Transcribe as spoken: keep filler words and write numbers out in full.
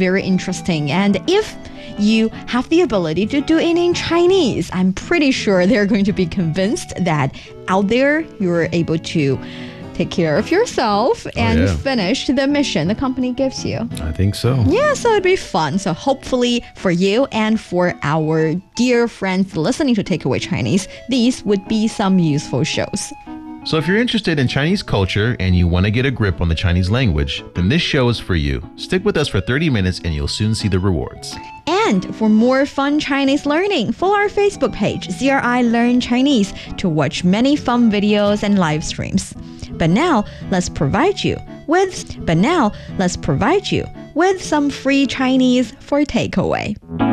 very interesting. And if you have the ability to do it in Chinese, I'm pretty sure they're going to be convinced that out there you're able to take care of yourself and oh, yeah. finish the mission the company gives you. I think so. Yeah, so it'd be fun. So hopefully for you and for our dear friends listening to Takeaway Chinese, these would be some useful shows. So if you're interested in Chinese culture and you want to get a grip on the Chinese language, then this show is for you. Stick with us for thirty minutes and you'll soon see the rewards. And for more fun Chinese learning, follow our Facebook page, Z R I Learn Chinese, to watch many fun videos and live streams. But now, let's provide you with, but now, let's provide you with some free Chinese for takeaway.